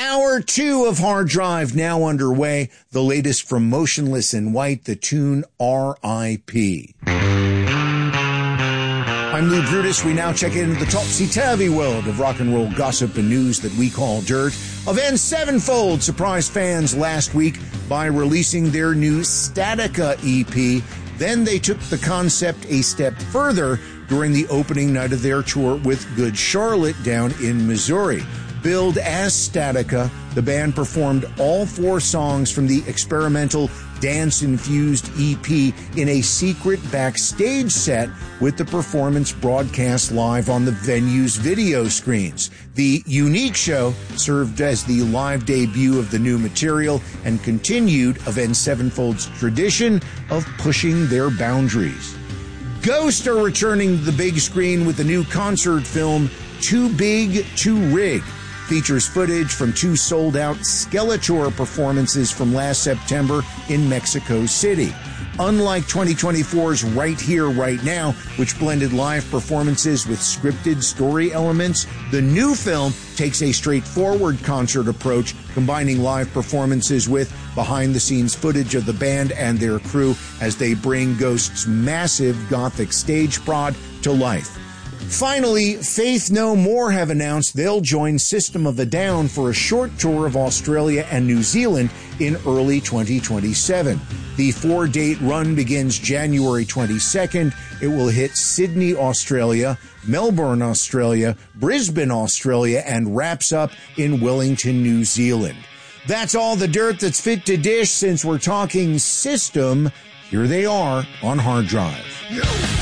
Hour 2 of Hard Drive now underway. The latest from Motionless in White, the tune R.I.P. I'm Lou Brutus. We now check into the topsy-turvy world of rock and roll gossip and news that we call dirt. Avenged Sevenfold surprised fans last week by releasing their new Statica EP. Then they took the concept a step further during the opening night of their tour with Good Charlotte down in Missouri. Billed as Statica, the band performed all 4 songs from the experimental dance-infused EP in a secret backstage set with the performance broadcast live on the venue's video screens. The unique show served as the live debut of the new material and continued Avenged Sevenfold's tradition of pushing their boundaries. Ghost are returning to the big screen with the new concert film Too Big to Rig. Features footage from 2 sold-out Skeletor performances from last September in Mexico City. Unlike 2024's Right Here, Right Now, which blended live performances with scripted story elements, the new film takes a straightforward concert approach, combining live performances with behind-the-scenes footage of the band and their crew as they bring Ghost's massive gothic stage prod to life. Finally, Faith No More have announced they'll join System of a Down for a short tour of Australia and New Zealand in early 2027. The 4-date run begins January 22nd. It will hit Sydney, Australia, Melbourne, Australia, Brisbane, Australia, and wraps up in Wellington, New Zealand. That's all the dirt that's fit to dish. Since we're talking System, here they are on Hard Drive.